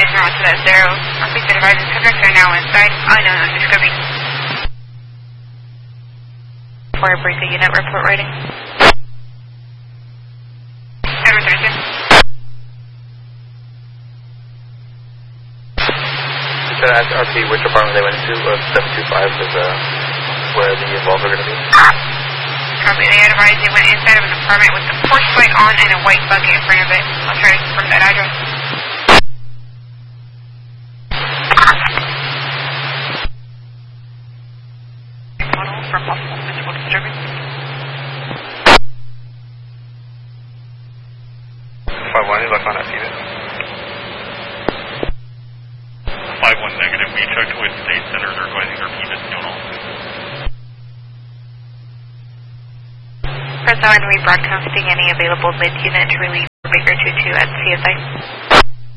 on to that 0. I'll be advising subjects are now inside. Unknown on description. For a brief unit report writing. Edward Thurston. Just gonna ask RP which apartment they went to. 725 is where the involved are going to be. Copy. They advised they went inside of an apartment with the porch light on and a white bucket in front of it. I'll try to confirm that address. Model for possible physical disturbance. 5-1, you left on that unit. 5-1 negative. We checked with State Center. They're advising our penis don't all. Press 9 rebroadcasting any available mid-unit to relieve Baker 22 at CSI.